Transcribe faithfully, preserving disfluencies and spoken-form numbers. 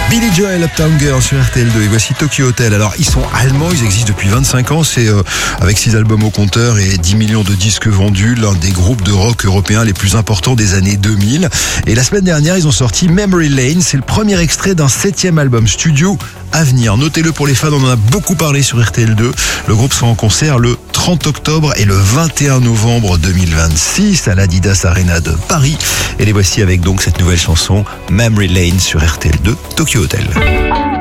Billy Joel, Uptown Girl sur R T L deux et voici Tokyo Hotel. Alors ils sont allemands, ils existent depuis vingt-cinq ans, c'est euh, avec six albums au compteur et dix millions de disques vendus, l'un des groupes de rock européens les plus importants des années deux mille. Et la semaine dernière ils ont sorti Memory Lane, c'est le premier extrait d'un septième album studio à venir. Notez-le pour les fans, on en a beaucoup parlé sur R T L deux. Le groupe sera en concert le trente octobre et le vingt et un novembre deux mille vingt-six à l'Adidas Arena de Paris. Et les voici avec donc cette nouvelle chanson Memory Lane sur R T L deux Tokyo Hotel.